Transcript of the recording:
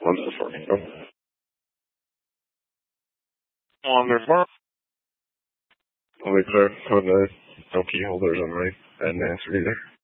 One's the Flamingo. On their farm. I'll leave there. No key holders on my. I didn't answer either.